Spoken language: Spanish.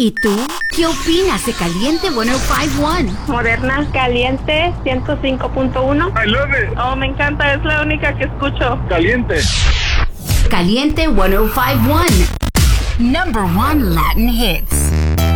¿Y tú? ¿Qué opinas de Caliente 105.1? Moderna, Caliente 105.1. I love it. Oh, me encanta, es la única que escucho. Caliente. Caliente 105.1. Number 1 Latin hits.